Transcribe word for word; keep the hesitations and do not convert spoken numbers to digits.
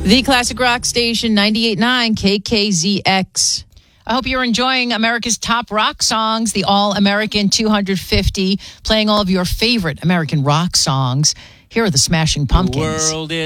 The Classic Rock Station, ninety-eight point nine K K Z X. I hope you're enjoying America's top rock songs, the All-American two hundred fifty, playing all of your favorite American rock songs. Here are the Smashing Pumpkins. The world is